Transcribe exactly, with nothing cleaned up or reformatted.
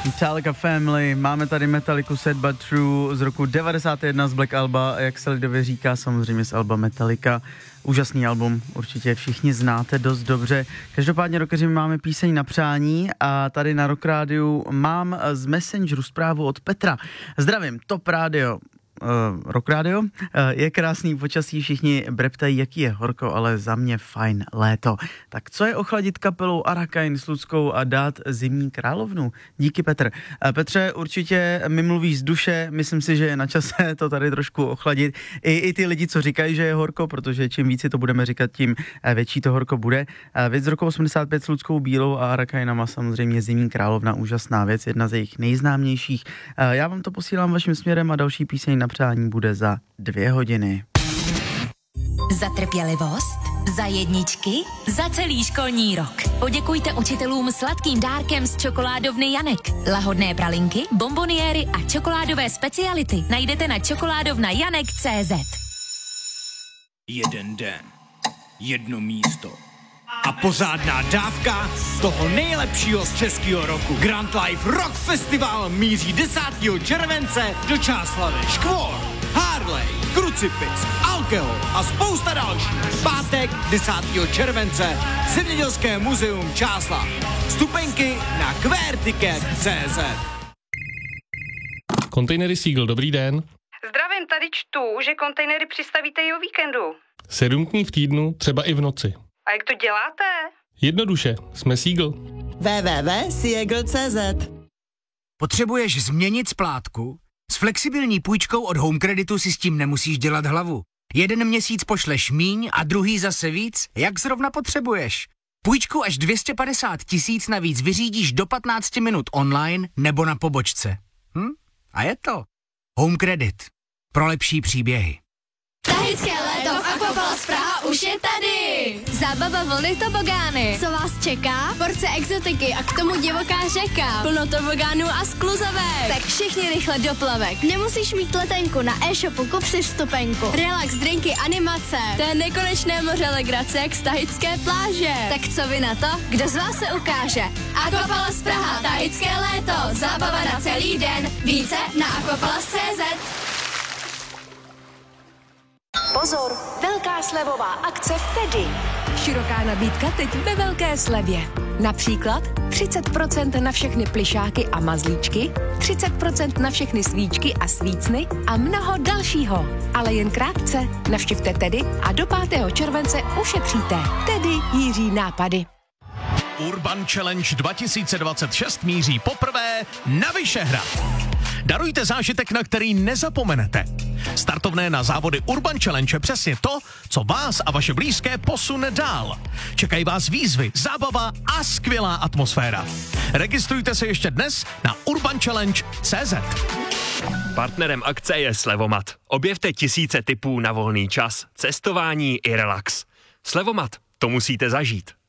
Metallica Family, máme tady Metallicu Sad But True z roku devadesát jedna z Black Alba, jak se lidově říká, samozřejmě z alba Metallica. Úžasný album, určitě všichni znáte dost dobře. Každopádně, rockeři, máme píseň na přání a tady na Rock Rádiu mám z Messengeru zprávu od Petra. Zdravím, Top Radio. Uh, Rock Radio. Uh, je krásný počasí, všichni breptají, jaký je horko, ale za mě fajn léto. Tak co je ochladit kapelou Arakain s Luckou a dát zimní královnu? Díky, Petr. Uh, Petře, určitě mi mluvíš z duše, myslím si, že je na čase to tady trošku ochladit. I, i ty lidi, co říkají, že je horko, protože čím víc si to budeme říkat, tím větší to horko bude. Uh, věc z roku osmdesát pět s Luckou Bílou a Arakainama, samozřejmě zimní královna, úžasná věc, jedna z jejich nejznámějších. Uh, já vám to posílám vaším směrem a další píseň na přání bude za dvě hodiny. Za trpělivost, za jedničky, za celý školní rok. Poděkujte učitelům sladkým dárkem z čokoládovny Janek. Lahodné pralinky, bomboniéry a čokoládové speciality najdete na čokoládovna janek tečka cé zet. Jeden den, jedno místo a pořádná dávka z toho nejlepšího z českého roku. Grand Life Rock Festival míří desátého července do Čáslavi. Škvor, Harley, Krucipix, Alkohol a spousta dalších. Pátek desátého července Zemědělské muzeum Čáslav. Vstupenky na querticket tečka cé zet. Kontejnery Seagull, dobrý den. Zdravím, tady čtu, že kontejnery přistavíte i o víkendu. Sedm dní v týdnu, třeba i v noci. A jak to děláte? Jednoduše, jsme Seagull. w w w tečka seagull tečka cé zet. Potřebuješ změnit splátku? S flexibilní půjčkou od Home Creditu si s tím nemusíš dělat hlavu. Jeden měsíc pošleš míň a druhý zase víc, jak zrovna potřebuješ. Půjčku až dvě stě padesát tisíc navíc vyřídíš do patnáct minut online nebo na pobočce. Hm? A je to. Home Credit. Pro lepší příběhy. Tahické léto v Aquapalace Praha už je tady! Zábava, vlny, tobogány. Co vás čeká? Porce exotiky a k tomu divoká řeka. Plno tobogánů a skluzavek. Tak všichni rychle do plavek. Nemusíš mít letenku, na e-shopu kup si vstupenku. Relax, drinky, animace. To je nekonečné moře legrace jak z tahické pláže. Tak co vy na to? Kdo z vás se ukáže? Aquapalace Praha, tahické léto. Zábava na celý den. Více na aquapalace tečka cé zet. Pozor, velká slevová akce v Tedy. Široká nabídka teď ve velké slevě. Například třicet procent na všechny plišáky a mazlíčky, třicet procent na všechny svíčky a svícny a mnoho dalšího. Ale jen krátce. Navštivte Tedy a do pátého července ušetříte. Tedy Jiří nápady. Urban Challenge dva tisíce dvacet šest míří poprvé na Vyšehrad. Darujte zážitek, na který nezapomenete. Startovné na závody Urban Challenge je přesně to, co vás a vaše blízké posune dál. Čekají vás výzvy, zábava a skvělá atmosféra. Registrujte se ještě dnes na urban challenge tečka cé zet. Partnerem akce je Slevomat. Objevte tisíce tipů na volný čas, cestování i relax. Slevomat, to musíte zažít.